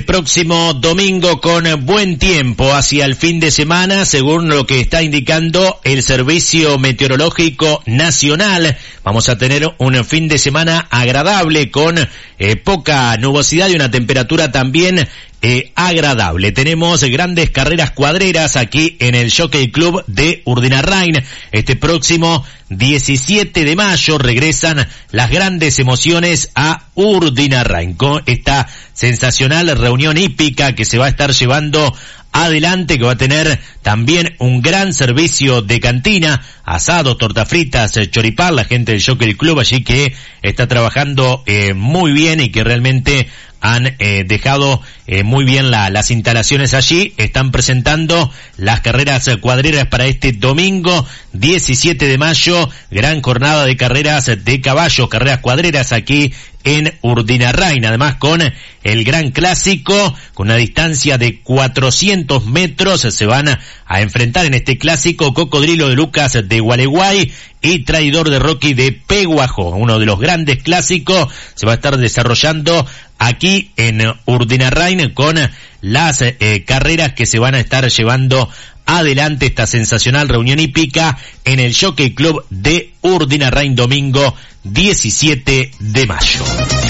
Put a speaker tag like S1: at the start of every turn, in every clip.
S1: Próximo domingo con buen tiempo hacia el fin de semana, según lo que está indicando el Servicio Meteorológico Nacional. Vamos a tener un fin de semana agradable con poca nubosidad y una temperatura también agradable. Tenemos grandes carreras cuadreras aquí en el Jockey Club de Urdinarrain. Este próximo 17 de mayo regresan las grandes emociones a Urdinarrain con esta sensacional reunión hípica que se va a estar llevando adelante, que va a tener también un gran servicio de cantina, asados, tortas fritas, choripán, la gente del Jockey Club allí que está trabajando muy bien y que realmente han dejado muy bien las instalaciones allí. Están presentando las carreras cuadreras para este domingo 17 de mayo, gran jornada de carreras de caballos, carreras cuadreras aquí en Urdinarrain, además con el gran clásico, con una distancia de 400 metros, se van a enfrentar en este clásico Cocodrilo de Lucas de Gualeguay y Traidor de Rocky de Peguajó. Uno de los grandes clásicos se va a estar desarrollando aquí en Urdinarrain con las carreras que se van a estar llevando adelante, esta sensacional reunión hípica en el Jockey Club de Urdinarrain, domingo 17 de mayo.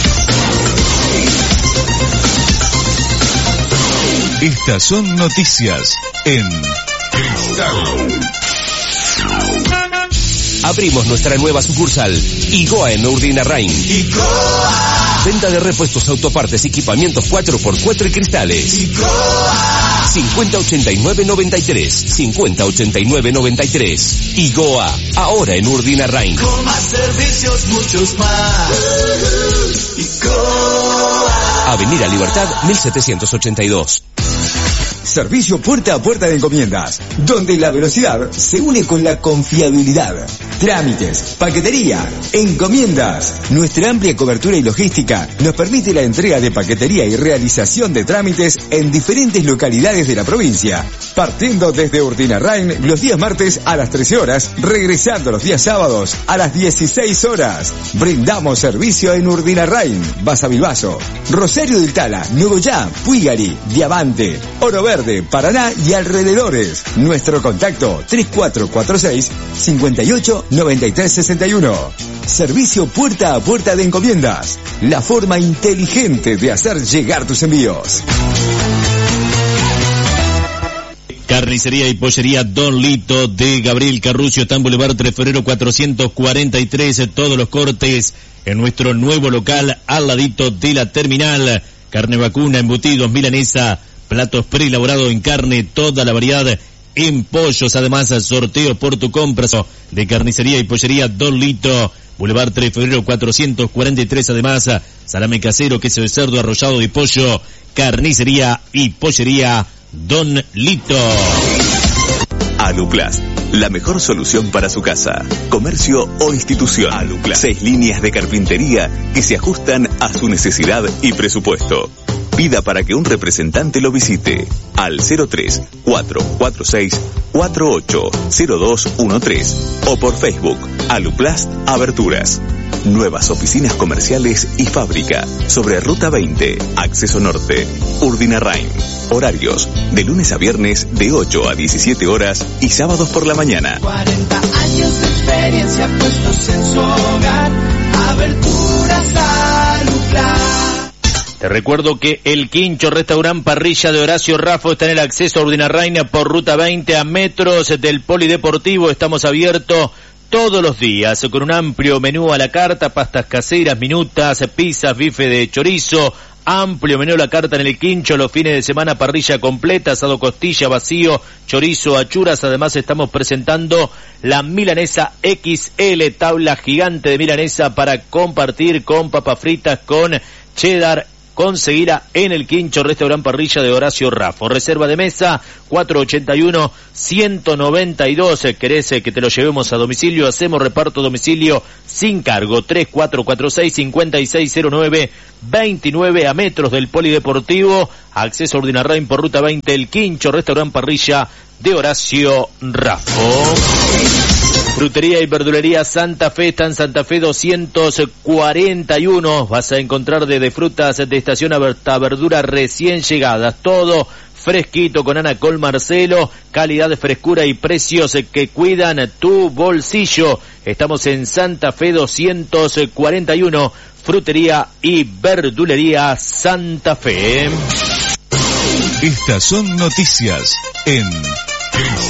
S2: Estas son noticias en Cristal.
S3: Abrimos nuestra nueva sucursal, Igoa en Urdinarrain. Igoa. Venta de repuestos, autopartes, equipamientos 4x4 y cristales. Igoa. 5089-93. 5089-93. Igoa, ahora en Urdinarrain.
S4: Con más servicios, muchos más. Igoa.
S3: Avenida Libertad, 1782.
S5: Servicio puerta a puerta de encomiendas, donde la velocidad se une con la confiabilidad. Trámites, paquetería, encomiendas. Nuestra amplia cobertura y logística nos permite la entrega de paquetería y realización de trámites en diferentes localidades de la provincia, partiendo desde Urdinarrain los días martes a las 13 horas, regresando los días sábados a las 16 horas. Brindamos servicio en Urdinarrain, Basavilbaso, Rosario del Tala, Nogoyá, Puigari, Diamante, Oro Verde, Paraná y alrededores. Nuestro contacto 3446-589361. Servicio puerta a puerta de encomiendas. La forma inteligente de hacer llegar tus envíos.
S1: Carnicería y pollería Don Lito de Gabriel Carrucio, está en Boulevard 3 Febrero 443. Todos los cortes en nuestro nuevo local al ladito de la terminal. Carne vacuna, embutidos, milanesa, platos preelaborados en carne, toda la variedad en pollos. Además, sorteo por tu compra de Carnicería y pollería Don Lito, Boulevard 3 Febrero 443. Además, salame casero, queso de cerdo, arrollado de pollo. Carnicería y pollería Don Lito.
S6: Aluplast, la mejor solución para su casa, comercio o institución. Aluplast, 6 líneas de carpintería que se ajustan a su necesidad y presupuesto. Pida para que un representante lo visite al 03-446-480213 o por Facebook Aluplast Aberturas. Nuevas oficinas comerciales y fábrica sobre Ruta 20, Acceso Norte, Urdinarrain. Horarios de lunes a viernes de 8 a 17 horas y sábados por la mañana.
S4: 40 años de experiencia puestos en su hogar. Aberturas Aluplast.
S1: Te recuerdo que el Quincho Restaurant Parrilla de Horacio Raffo está en el acceso a Urdinarrain por Ruta 20 a metros del Polideportivo. Estamos abiertos todos los días con un amplio menú a la carta, pastas caseras, minutas, pizzas, bife de chorizo, amplio menú a la carta en el Quincho, los fines de semana parrilla completa, asado costilla, vacío, chorizo, achuras. Además estamos presentando la milanesa XL, tabla gigante de milanesa para compartir con papas fritas, con cheddar. Conseguirá en el Quincho Restaurant Parrilla de Horacio Raffo. Reserva de mesa 481-192. ¿Querés que te lo llevemos a domicilio? Hacemos reparto a domicilio sin cargo. 3446-5609-29 a metros del Polideportivo. Acceso a Urdinarrain por Ruta 20. El Quincho Restaurant Parrilla de Horacio Raffo. Frutería y verdulería Santa Fe está en Santa Fe 241. Vas a encontrar desde frutas de estación hasta verduras recién llegadas. Todo fresquito con Ana Col Marcelo. Calidad, frescura y precios que cuidan tu bolsillo. Estamos en Santa Fe 241. Frutería y verdulería Santa Fe.
S2: Estas son noticias en